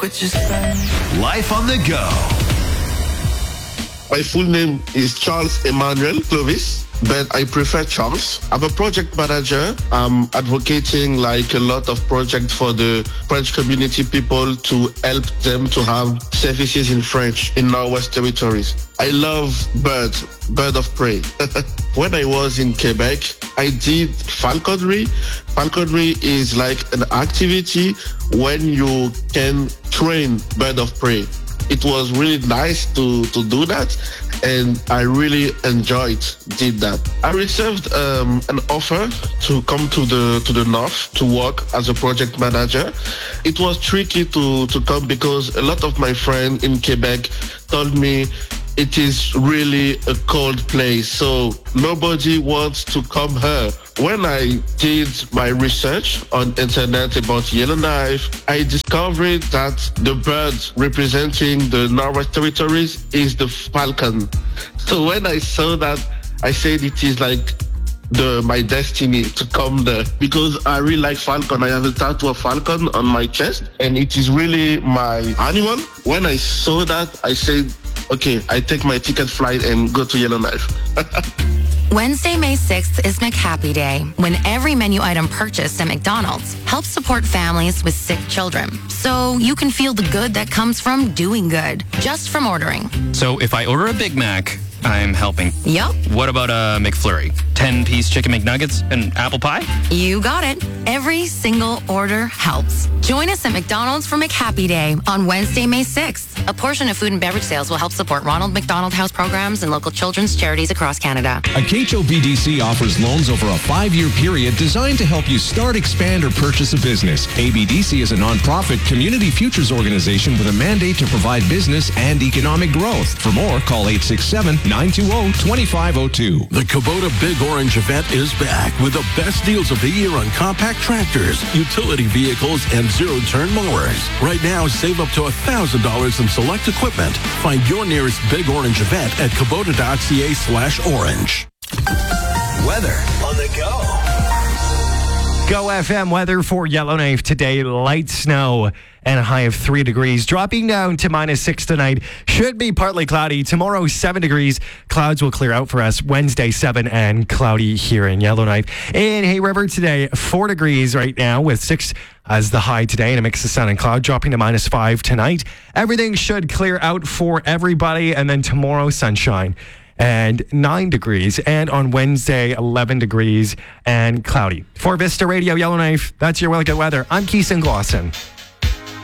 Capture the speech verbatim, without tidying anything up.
with your friends. Life on the go. My full name is Charles Emmanuel Clovis, but I prefer Charles. I'm a project manager. I'm advocating like a lot of projects for the French community people to help them to have services in French in Northwest Territories. I love birds, bird of prey. When I was in Quebec, I did falconry. Falconry is like an activity when you can train bird of prey. It was really nice to, to do that, and I really enjoyed did that. I received um, an offer to come to the to the north to work as a project manager. It was tricky to, to come because a lot of my friends in Quebec told me it is really a cold place, so nobody wants to come here. When I did my research on internet about Yellowknife, I discovered that the bird representing the Northwest Territories is the falcon. So when I saw that, I said it is like the my destiny to come there, because I really like falcon. I have a tattoo of falcon on my chest, and it is really my animal. When I saw that, I said, okay, I take my ticket flight and go to Yellowknife. Wednesday, May sixth is McHappy Day, when every menu item purchased at McDonald's helps support families with sick children. So you can feel the good that comes from doing good, just from ordering. So if I order a Big Mac, I'm helping. Yup. What about a McFlurry? ten-piece chicken McNuggets and apple pie? You got it. Every single order helps. Join us at McDonald's for McHappy Day on Wednesday, May sixth. A portion of food and beverage sales will help support Ronald McDonald House programs and local children's charities across Canada. A K H O B D C offers loans over a five-year period designed to help you start, expand, or purchase a business. A B D C is a nonprofit community futures organization with a mandate to provide business and economic growth. For more, call eight six seven, nine two zero, two five zero two. The Kubota Big Orange event is back with the best deals of the year on compact tractors, utility vehicles, and zero-turn mowers. Right now, save up to one thousand dollars in select equipment. Find your nearest Big Orange event at kubota.ca slash orange. Weather on the go. Go F M weather for Yellowknife today. Light snow and a high of three degrees. Dropping down to minus six tonight. Should be partly cloudy. Tomorrow, seven degrees. Clouds will clear out for us. Wednesday, seven and cloudy here in Yellowknife. In Hay River today, four degrees right now with six as the high today and a mix of sun and cloud, dropping to minus five tonight. Everything should clear out for everybody. And then tomorrow, sunshine and nine degrees. And on Wednesday, eleven degrees and cloudy. For Vista Radio Yellowknife, that's your Willigot weather. I'm Keeson Glosson.